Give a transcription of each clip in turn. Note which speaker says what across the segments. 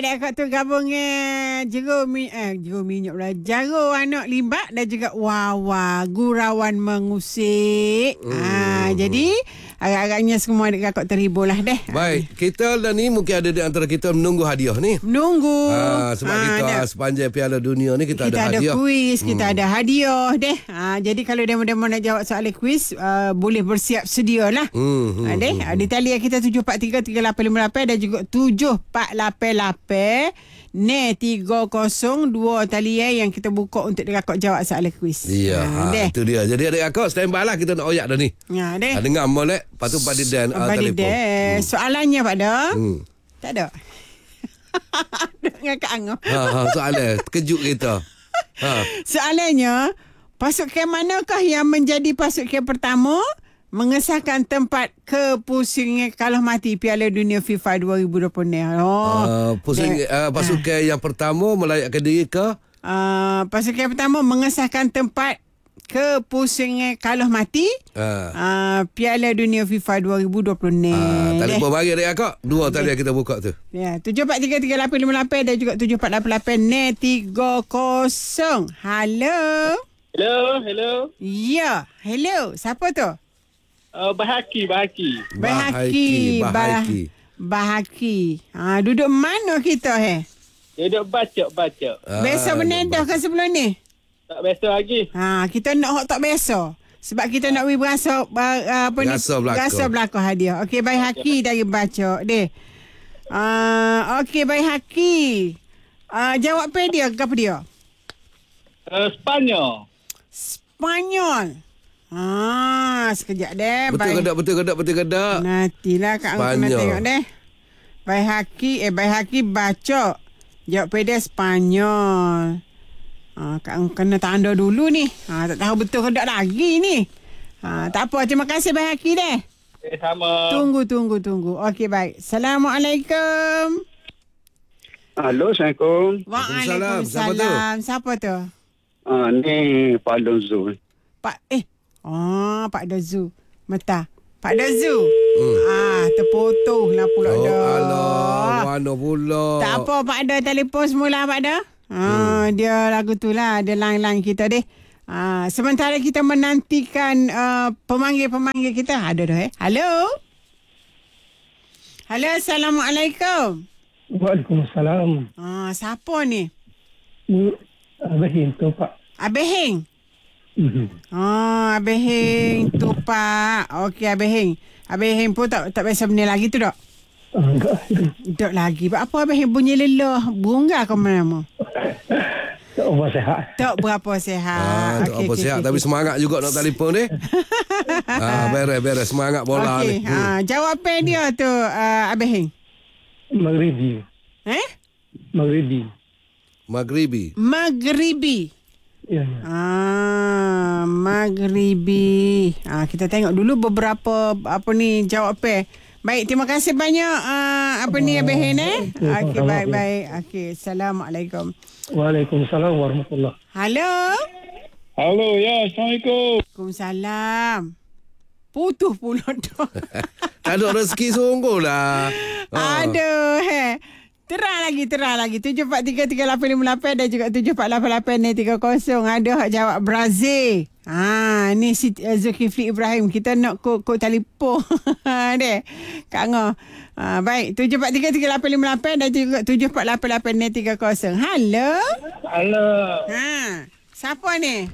Speaker 1: Adik akak tu gabung jeruk minyak pula. Jarum anak limbak dan juga wawa gurauan mengusik. Jadi agak-agaknya semua adik akak terhibur lah deh.
Speaker 2: Baik, kita dah ni mungkin ada di antara kita menunggu hadiah ni.
Speaker 1: Menunggu.
Speaker 2: Sebab kita sepanjang Piala Dunia ni kita ada hadiah.
Speaker 1: Kita ada kuis, kita ada hadiah deh. Jadi kalau demo-demo nak jawab soalan kuis, boleh bersiap sedia lah. Deh, di talian kita 743-3858 dan juga 7488. 302 talian yang kita buka untuk adik-akak jawab soalan kuis.
Speaker 2: Ya, itu dia. Jadi adik-akak standby lah, kita nak oyak dah ni.
Speaker 1: Ya, deh.
Speaker 2: Dengar molek, lepas tu Pak Didan telefon.
Speaker 1: Soalannya Pak Dah. Tak ada. Dengan Kak Angah.
Speaker 2: Soalan terkejut kita.
Speaker 1: Soalannya, pasukan manakah yang menjadi pasukan pertama mengesahkan tempat kepusingan kalah mati Piala Dunia FIFA 2026?
Speaker 2: Pasukan yang pertama melayakkan diri ke?
Speaker 1: Pasukan pertama mengesahkan tempat kepusingan kalah mati Piala Dunia FIFA 2026.
Speaker 2: Telefon bagi adik akak. Dua talian kita buka tu.
Speaker 1: Ya, 7433-3858 dan juga 7488-30. Halo.
Speaker 3: Hello.
Speaker 1: Ya, hello. Siapa tu?
Speaker 3: Bahaki.
Speaker 1: Duduk mana kita
Speaker 3: Duduk baca.
Speaker 1: Biasa benedah ke sebelum ni?
Speaker 3: Tak biasa lagi.
Speaker 1: Kita nak hak tak biasa. Sebab kita nak berasa berasa belakang hadiah. Okey, baik Haki dari baca deh. Okey, baik Haki. Jawab dia apa dia?
Speaker 3: Spanyol.
Speaker 1: Sekejap deh.
Speaker 2: Betul kedak.
Speaker 1: Nantilah Kak Angah nak tengok deh. Baik Haki baca. Jawab dia Spanyol. Kak Angah kena tanda dulu ni. Tak tahu betul kedak lagi ni. Tak apa, terima kasih Baik Haki deh.
Speaker 3: Sama.
Speaker 1: Tunggu. Okey, baik. Assalamualaikum.
Speaker 4: Halo, Assalamualaikum.
Speaker 1: Waalaikumsalam. Siapa tu?
Speaker 4: Ni Pak Dozu.
Speaker 1: Pak Dozu. Mata. Pak Dozu. Terputuh lah pula dah.
Speaker 2: Alah, mana pula?
Speaker 1: Tak apa, Pak Dah telefon semula Pak Dah. Dia lagu tu lah. Dia line-line kita deh. Sementara kita menantikan pemanggil-pemanggil kita. Ada dah Halo. Assalamualaikum.
Speaker 4: Waalaikumsalam.
Speaker 1: Siapa ni?
Speaker 4: Abang tu Pak.
Speaker 1: Abang Heng. Abang Heng tu Pak. Okey Abang Heng. Abang Heng pun tak biasa benda lagi tu tak? Tak lagi. Apa Abang Heng bunyi lelah? Bunga ke mana?
Speaker 4: Tak berapa sehat.
Speaker 1: Tak berapa sehat.
Speaker 2: Tak berapa sehat. Tapi semangat juga nak telefon ni. Beres semangat bola ni.
Speaker 1: Jawapan dia tu Abang Heng.
Speaker 4: Maghribi. Ya.
Speaker 1: Maghribi. Kita tengok dulu beberapa jawapan. Baik, terima kasih banyak Abang Hen Okey, baik. Okey, Assalamualaikum.
Speaker 4: Waalaikumsalam warahmatullahi.
Speaker 1: Halo,
Speaker 3: ya, Assalamualaikum.
Speaker 1: Waalaikumsalam. Putus pula tu.
Speaker 2: Tak ada rezeki sungguh lah.
Speaker 1: Aduh, Terang lagi 7433-3858 dan juga 7488-30. Ada hak jawab Brazil. Ni si Zulkifli Ibrahim. Kita nak kod telefon. Deh. Kak Ngah. Baik, 7433-3858 dan juga 7488-30. Halo. Siapa ni?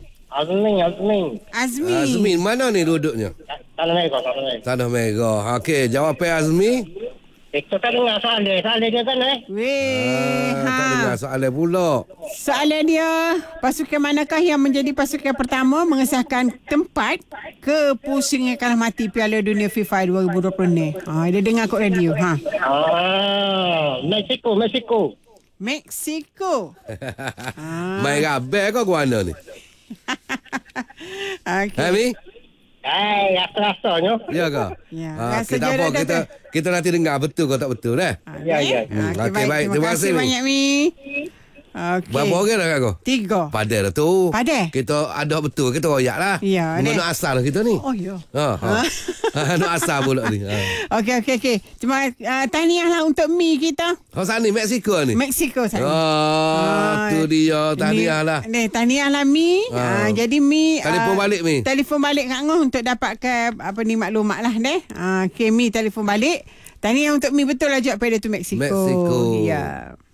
Speaker 2: Azmi, mana ni duduknya? Tanah Merah. Okey, jawapan Azmi.
Speaker 3: Kita tak dengar soalan dia kan
Speaker 2: Tak dengar soalan pula.
Speaker 1: Soalan dia, pasukan manakah yang menjadi pasukan pertama mengesahkan tempat kepusingan kalah mati Piala Dunia FIFA 2026? Dia dengar kod radio. Mexico.
Speaker 2: Main rabel kau mana ni?
Speaker 1: Okey.
Speaker 3: Aku rasanya.
Speaker 2: Ya ke?
Speaker 1: Ya.
Speaker 2: Tak apa, kita nanti dengar betul ke tak betul
Speaker 3: Ya.
Speaker 1: Okey, baik. Terima kasih banyak Mi. Okey.
Speaker 2: Berapa orang dah Kak Ko?
Speaker 1: 3.
Speaker 2: Padahal dah tu.
Speaker 1: Padahal?
Speaker 2: Kita ada betul, kita royak lah.
Speaker 1: Ya,
Speaker 2: Mana
Speaker 1: deh.
Speaker 2: asal kita ni.
Speaker 1: Oh, ya.
Speaker 2: Nak asal pula ni.
Speaker 1: Okey. Cuma tahniah lah untuk Mi kita.
Speaker 2: Oh, sana ni Mexico ni.
Speaker 1: Mexico sana.
Speaker 2: Tu dia. Tahniah lah.
Speaker 1: Tahniah lah Mi. Jadi Mi
Speaker 2: Telefon balik, Mi.
Speaker 1: Telefon balik Kak Ngah untuk dapatkan maklumat lah deh. Okay, Mi telefon balik. Tahniah untuk Mi, betul lah jawab pada tu Mexico.
Speaker 2: Mexico.
Speaker 1: Ya.